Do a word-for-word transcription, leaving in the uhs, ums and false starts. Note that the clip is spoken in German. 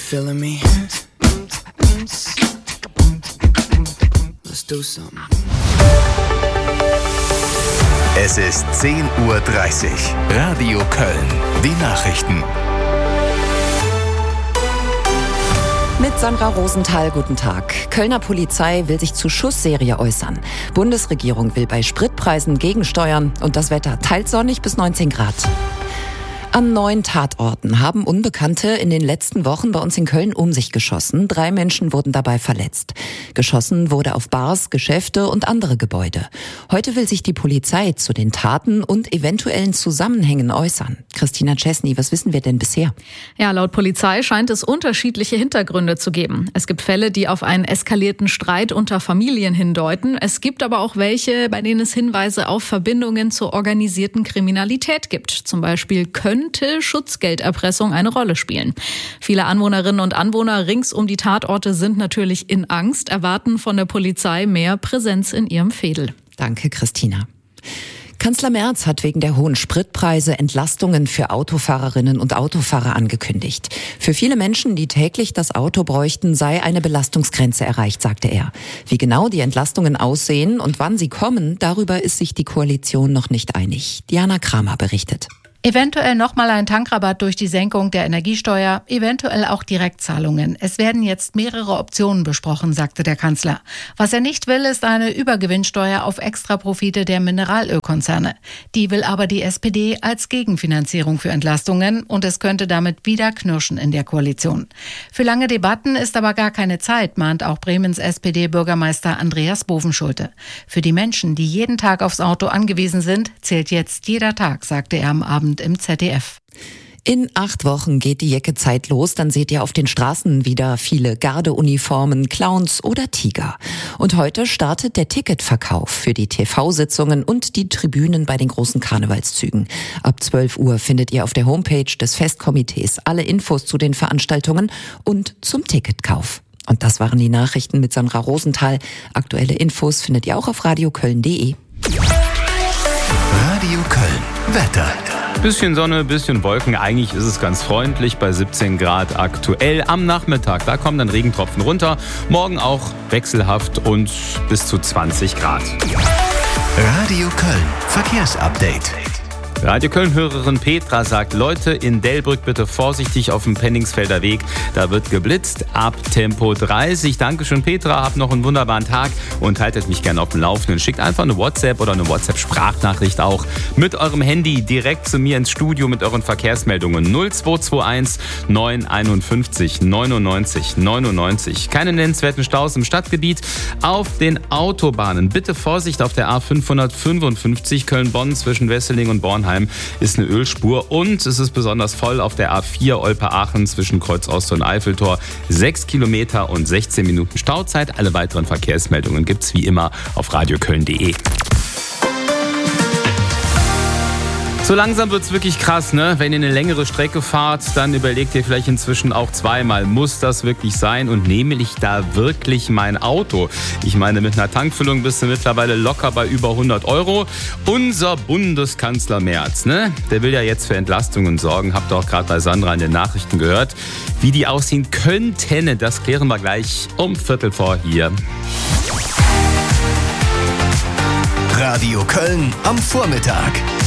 feeling me? Let's do something. Es ist zehn Uhr dreißig. Radio Köln. Die Nachrichten. Mit Sandra Rosenthal, guten Tag. Kölner Polizei will sich zu Schussserie äußern. Bundesregierung will bei Spritpreisen gegensteuern und das Wetter teils sonnig bis neunzehn Grad. An neun Tatorten haben Unbekannte in den letzten Wochen bei uns in Köln um sich geschossen. Drei Menschen wurden dabei verletzt. Geschossen wurde auf Bars, Geschäfte und andere Gebäude. Heute will sich die Polizei zu den Taten und eventuellen Zusammenhängen äußern. Christina Czesny, was wissen wir denn bisher? Ja, laut Polizei scheint es unterschiedliche Hintergründe zu geben. Es gibt Fälle, die auf einen eskalierten Streit unter Familien hindeuten. Es gibt aber auch welche, bei denen es Hinweise auf Verbindungen zur organisierten Kriminalität gibt. Zum Beispiel könnte Schutzgelderpressung eine Rolle spielen. Viele Anwohnerinnen und Anwohner rings um die Tatorte sind natürlich in Angst, erwarten von der Polizei mehr Präsenz in ihrem Veedel. Danke, Christina. Kanzler Merz hat wegen der hohen Spritpreise Entlastungen für Autofahrerinnen und Autofahrer angekündigt. Für viele Menschen, die täglich das Auto bräuchten, sei eine Belastungsgrenze erreicht, sagte er. Wie genau die Entlastungen aussehen und wann sie kommen, darüber ist sich die Koalition noch nicht einig. Diana Kramer berichtet. Eventuell nochmal ein Tankrabatt durch die Senkung der Energiesteuer, eventuell auch Direktzahlungen. Es werden jetzt mehrere Optionen besprochen, sagte der Kanzler. Was er nicht will, ist eine Übergewinnsteuer auf Extraprofite der Mineralölkonzerne. Die will aber die S P D als Gegenfinanzierung für Entlastungen und es könnte damit wieder knirschen in der Koalition. Für lange Debatten ist aber gar keine Zeit, mahnt auch Bremens S P D-Bürgermeister Andreas Bovenschulte. Für die Menschen, die jeden Tag aufs Auto angewiesen sind, zählt jetzt jeder Tag, sagte er am Abend im Z D F. In acht Wochen geht die Jecke-Zeit los, dann seht ihr auf den Straßen wieder viele Gardeuniformen, Clowns oder Tiger. Und heute startet der Ticketverkauf für die T V-Sitzungen und die Tribünen bei den großen Karnevalszügen. Ab zwölf Uhr findet ihr auf der Homepage des Festkomitees alle Infos zu den Veranstaltungen und zum Ticketkauf. Und das waren die Nachrichten mit Sandra Rosenthal. Aktuelle Infos findet ihr auch auf radioköln punkt de. Radio Köln. Wetter. Bisschen Sonne, bisschen Wolken. Eigentlich ist es ganz freundlich bei siebzehn Grad aktuell. Am Nachmittag, da kommen dann Regentropfen runter. Morgen auch wechselhaft und bis zu zwanzig Grad. Radio Köln. Verkehrsupdate. Radio Köln-Hörerin Petra sagt, Leute in Delbrück bitte vorsichtig auf dem Penningsfelder Weg. Da wird geblitzt ab Tempo dreißig. Dankeschön Petra, habt noch einen wunderbaren Tag und haltet mich gerne auf dem Laufenden. Schickt einfach eine WhatsApp oder eine WhatsApp-Sprachnachricht auch mit eurem Handy direkt zu mir ins Studio mit euren Verkehrsmeldungen null zwei zwei eins neun einundfünfzig neunundneunzig neunundneunzig. Keine nennenswerten Staus im Stadtgebiet. Auf den Autobahnen bitte Vorsicht auf der A fünfhundertfünfundfünfzig Köln-Bonn zwischen Wesseling und Bornheim. Ist eine Ölspur und es ist besonders voll auf der A vier Olpe-Aachen zwischen Kreuz Ost und Eiffeltor. Sechs Kilometer und sechzehn Minuten Stauzeit. Alle weiteren Verkehrsmeldungen gibt's wie immer auf radioköln punkt de. So langsam wird's wirklich krass, ne? Wenn ihr eine längere Strecke fahrt, dann überlegt ihr vielleicht inzwischen auch zweimal, muss das wirklich sein und nehme ich da wirklich mein Auto? Ich meine, mit einer Tankfüllung bist du mittlerweile locker bei über hundert Euro. Unser Bundeskanzler Merz, ne? Der will ja jetzt für Entlastungen sorgen. Habt ihr auch gerade bei Sandra in den Nachrichten gehört. Wie die aussehen könnten, das klären wir gleich um Viertel vor hier. Radio Köln am Vormittag.